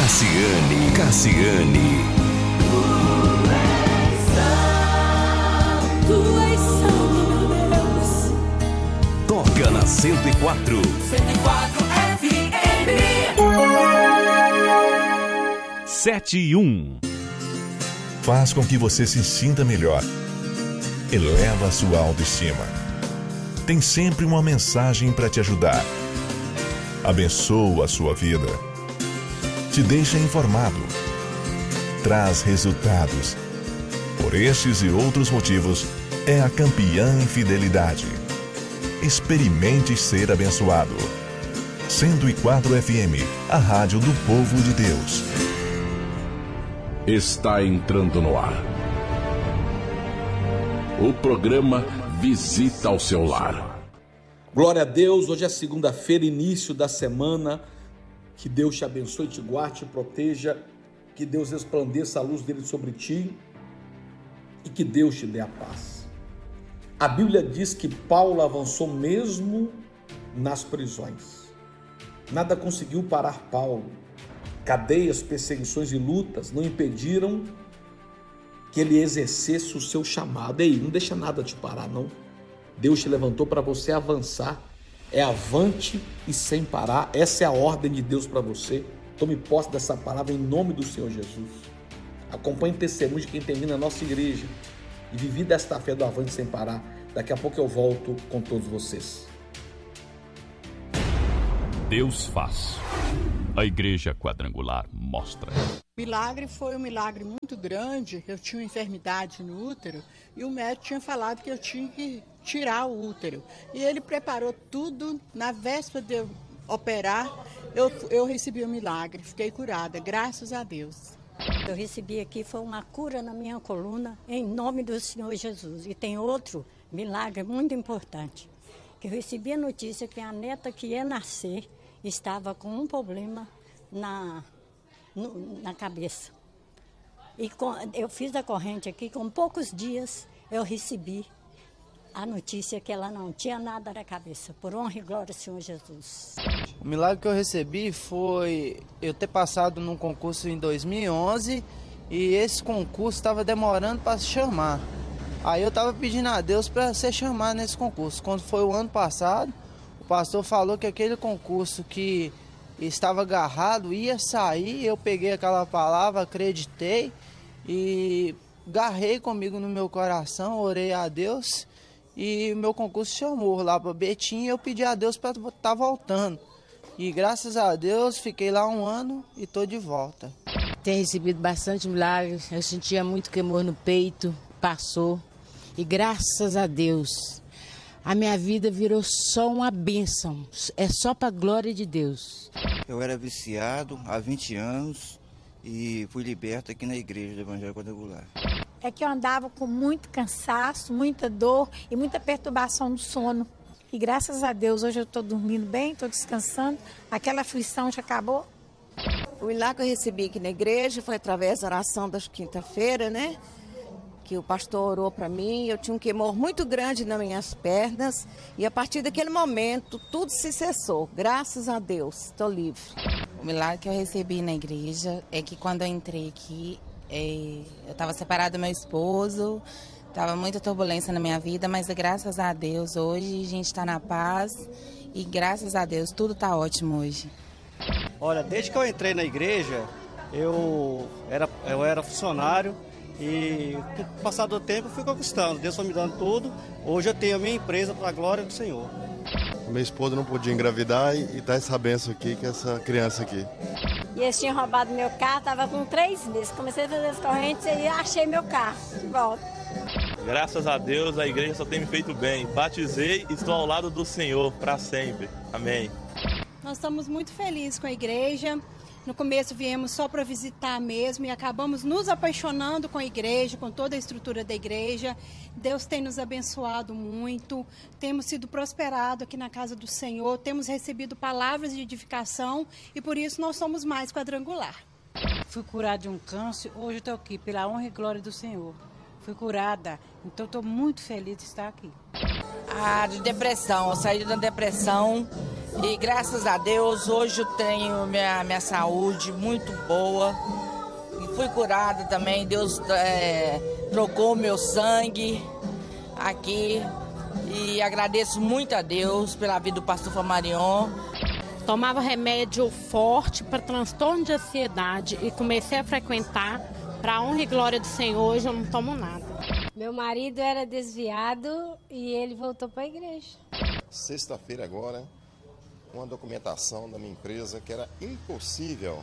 Cassiane. Tu és santo, meu Deus. Toca na 104. 104 FM. 7-1. Faz com que você se sinta melhor. Eleva a sua autoestima. Tem sempre uma mensagem para te ajudar. Abençoa a sua vida. Te deixa informado. Traz resultados. Por estes e outros motivos, é a campeã em fidelidade. Experimente ser abençoado. 104 FM, a rádio do povo de Deus. Está entrando no ar o programa Visita ao Seu Lar. Glória a Deus, hoje é segunda-feira, início da semana. Que Deus te abençoe, te guarde, te proteja. Que Deus resplandeça a luz dele sobre ti. E que Deus te dê a paz. A Bíblia diz que Paulo avançou mesmo nas prisões. Nada conseguiu parar Paulo. Cadeias, perseguições e lutas não impediram que ele exercesse o seu chamado. Ei, não deixa nada te parar, não. Deus te levantou para você avançar. É avante e sem parar. Essa é a ordem de Deus para você. Tome posse dessa palavra em nome do Senhor Jesus. Acompanhe o testemunho de quem tem vindo na nossa igreja e vivi desta fé do avante sem parar. Daqui a pouco eu volto com todos vocês. Deus faz. A Igreja Quadrangular mostra. Milagre foi um milagre muito grande. Eu tinha uma enfermidade no útero e o médico tinha falado que eu tinha que tirar o útero. E ele preparou tudo. Na véspera de eu operar, eu recebi o milagre. Fiquei curada, graças a Deus. Eu recebi aqui, foi uma cura na minha coluna, em nome do Senhor Jesus. E tem outro milagre muito importante, que eu recebi a notícia que a neta que ia nascer estava com um problema na cabeça. E eu fiz a corrente aqui, com poucos dias eu recebi a notícia que ela não tinha nada na cabeça. Por honra e glória ao Senhor Jesus. O milagre que eu recebi foi eu ter passado num concurso em 2011 e esse concurso estava demorando para se chamar. Aí eu estava pedindo a Deus para ser chamado nesse concurso. Quando foi o ano passado, o pastor falou que aquele concurso que estava agarrado ia sair. Eu peguei aquela palavra, acreditei e garrei comigo no meu coração, orei a Deus e o meu concurso chamou lá para Betim e eu pedi a Deus para estar voltando. E graças a Deus fiquei lá um ano e estou de volta. Tenho recebido bastante milagres, eu sentia muito queimor no peito, passou. E graças a Deus, a minha vida virou só uma bênção, é só para a glória de Deus. Eu era viciado há 20 anos e fui liberto aqui na igreja do Evangelho Quadrangular. É que eu andava com muito cansaço, muita dor e muita perturbação no sono. E graças a Deus hoje eu estou dormindo bem, estou descansando, aquela aflição já acabou. O milagre que eu recebi aqui na igreja foi através da oração da quinta-feira, né? Que o pastor orou para mim, eu tinha um queimor muito grande nas minhas pernas e a partir daquele momento tudo se cessou, graças a Deus, estou livre. O milagre que eu recebi na igreja é que quando eu entrei aqui, eu estava separada do meu esposo, estava muita turbulência na minha vida, mas graças a Deus hoje a gente está na paz e graças a Deus tudo está ótimo hoje. Olha, desde que eu entrei na igreja, eu era funcionário. E com o passar do tempo eu fui conquistando, Deus foi me dando tudo. Hoje eu tenho a minha empresa para a glória do Senhor. Minha esposa não podia engravidar e tá essa benção aqui, que essa criança aqui. E eles tinham roubado meu carro, estava com 3 meses. Comecei a fazer as correntes e achei meu carro de volta. Graças a Deus a igreja só tem me feito bem. Batizei e estou ao lado do Senhor para sempre. Amém. Nós estamos muito felizes com a igreja. No começo viemos só para visitar mesmo e acabamos nos apaixonando com a igreja, com toda a estrutura da igreja. Deus tem nos abençoado muito, temos sido prosperados aqui na casa do Senhor, temos recebido palavras de edificação e por isso nós somos mais quadrangular. Fui curada de um câncer, hoje estou aqui pela honra e glória do Senhor. Fui curada, então estou muito feliz de estar aqui. De depressão, eu saí da depressão E graças a Deus, hoje eu tenho minha saúde muito boa. E fui curada também. Deus trocou meu sangue aqui. E agradeço muito a Deus pela vida do pastor Flamarion. Tomava remédio forte para transtorno de ansiedade e comecei a frequentar. Para a honra e glória do Senhor, hoje eu não tomo nada. Meu marido era desviado e ele voltou para a igreja. Sexta-feira agora, uma documentação da minha empresa que era impossível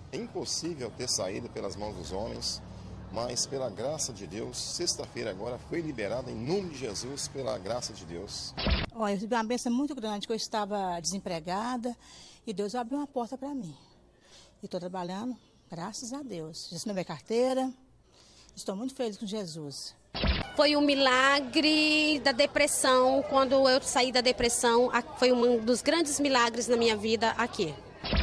ter saído pelas mãos dos homens, mas pela graça de Deus, sexta-feira agora foi liberada em nome de Jesus, pela graça de Deus. Olha, eu tive uma bênção muito grande, que eu estava desempregada e Deus abriu uma porta para mim. E estou trabalhando, graças a Deus. Já assinei minha carteira, estou muito feliz com Jesus. Foi um milagre da depressão. Quando eu saí da depressão, foi um dos grandes milagres na minha vida aqui.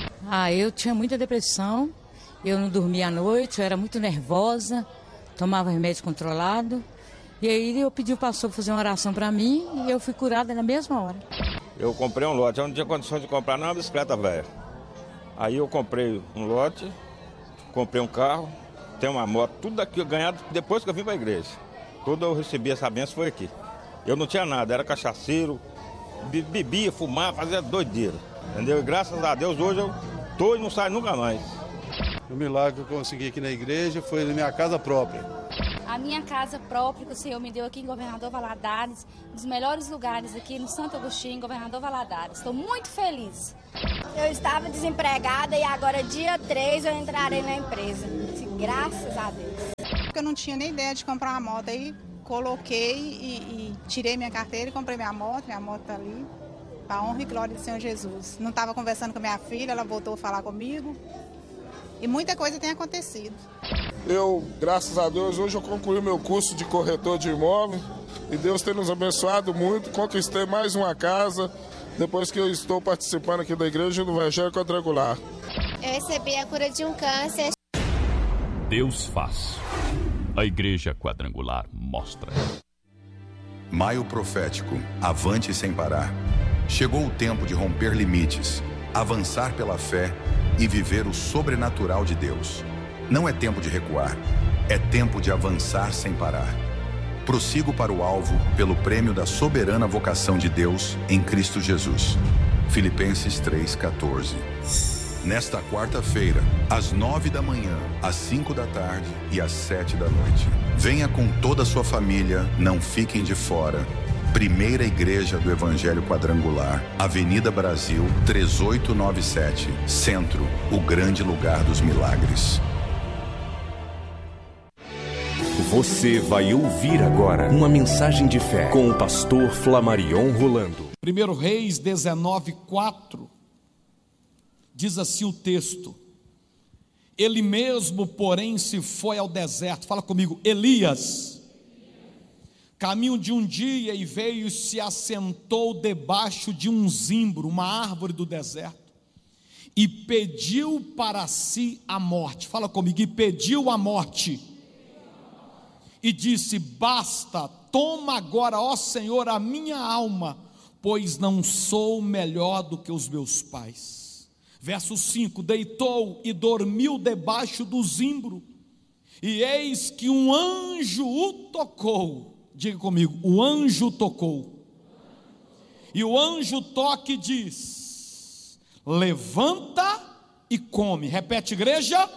Eu tinha muita depressão, eu não dormia à noite, eu era muito nervosa, tomava remédio controlado. E aí eu pedi o pastor fazer uma oração para mim e eu fui curada na mesma hora. Eu comprei um lote, eu não tinha condições de comprar nem uma bicicleta velha. Aí eu comprei um lote, comprei um carro, tenho uma moto, tudo aqui eu ganhado depois que eu vim para a igreja. Tudo eu recebi essa bênção foi aqui. Eu não tinha nada, era cachaceiro, bebia, fumava, fazia doideira. Entendeu? E graças a Deus hoje eu tô e não saio nunca mais. O milagre que eu consegui aqui na igreja foi na minha casa própria. A minha casa própria que o Senhor me deu aqui em Governador Valadares, um dos melhores lugares aqui no Santo Agostinho, em Governador Valadares. Estou muito feliz. Eu estava desempregada e agora dia 3 eu entrarei na empresa. Graças a Deus. Eu não tinha nem ideia de comprar uma moto, aí coloquei e tirei minha carteira e comprei minha moto tá ali, para a honra e glória do Senhor Jesus. Não estava conversando com minha filha, ela voltou a falar comigo e muita coisa tem acontecido. Eu, graças a Deus, hoje eu concluí meu curso de corretor de imóvel e Deus tem nos abençoado muito, conquistei mais uma casa depois que eu estou participando aqui da igreja do Evangelho Quadrangular. Eu recebi a cura de um câncer. Deus faz. A Igreja Quadrangular mostra. Maio profético, avante sem parar. Chegou o tempo de romper limites, avançar pela fé e viver o sobrenatural de Deus. Não é tempo de recuar, é tempo de avançar sem parar. Prossigo para o alvo pelo prêmio da soberana vocação de Deus em Cristo Jesus. Filipenses 3,14. Nesta quarta-feira, às 9 da manhã, às 5 da tarde e às 7 da noite. Venha com toda a sua família, não fiquem de fora. Primeira Igreja do Evangelho Quadrangular, Avenida Brasil, 3897, Centro, o grande lugar dos milagres. Você vai ouvir agora uma mensagem de fé com o pastor Flamarion Rolando. 1 Reis 19:4 diz assim o texto: ele mesmo, porém, se foi ao deserto. Fala comigo, Elias. Caminho de um dia e veio e se assentou debaixo de um zimbro, uma árvore do deserto, e pediu para si a morte. Fala comigo, e pediu a morte. E disse: basta, toma agora, ó Senhor, a minha alma, pois não sou melhor do que os meus pais. Verso 5, deitou e dormiu debaixo do zimbro, e eis que um anjo o tocou. Diga comigo, o anjo tocou. E o anjo toca e diz: levanta e come. Repete, igreja.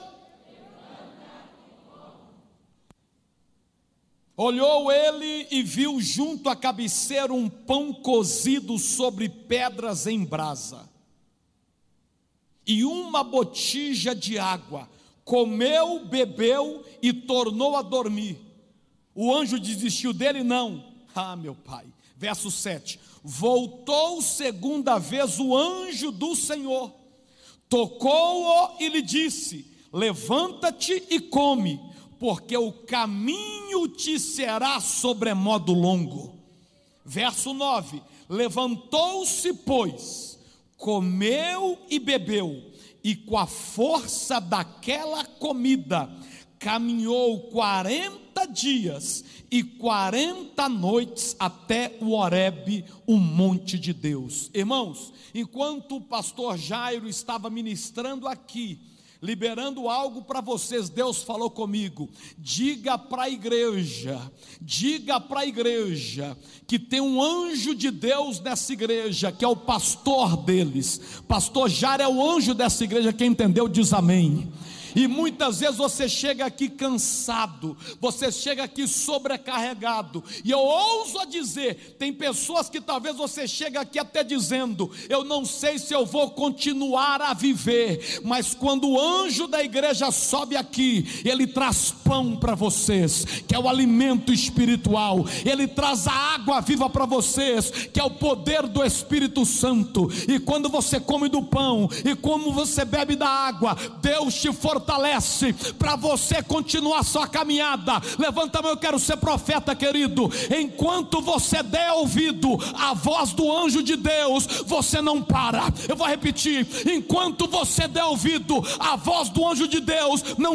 Olhou ele e viu junto à cabeceira um pão cozido sobre pedras em brasa e uma botija de água. Comeu, bebeu e tornou a dormir. O anjo desistiu dele? Não. Meu pai. Verso 7. Voltou segunda vez o anjo do Senhor, tocou-o e lhe disse: levanta-te e come, porque o caminho te será sobremodo longo. Verso 9. Levantou-se, pois, comeu e bebeu, e com a força daquela comida caminhou 40 dias e 40 noites até o Horebe, o monte de Deus. Irmãos, enquanto o pastor Jairo estava ministrando aqui, liberando algo para vocês, Deus falou comigo: diga para a igreja que tem um anjo de Deus nessa igreja, que é o pastor deles. Pastor Jairo é o anjo dessa igreja. Quem entendeu diz amém. E muitas vezes você chega aqui cansado, você chega aqui sobrecarregado, e eu ouso a dizer, tem pessoas que talvez você chega aqui até dizendo: eu não sei se eu vou continuar a viver, mas quando o anjo da igreja sobe aqui, ele traz pão para vocês, que é o alimento espiritual, ele traz a água viva para vocês, que é o poder do Espírito Santo, e quando você come do pão, e como você bebe da água, Deus te fortalece para você continuar sua caminhada. Levanta a mão, eu quero ser profeta, querido. Enquanto você der ouvido à voz do anjo de Deus, você não para. Eu vou repetir: enquanto você der ouvido à voz do anjo de Deus, não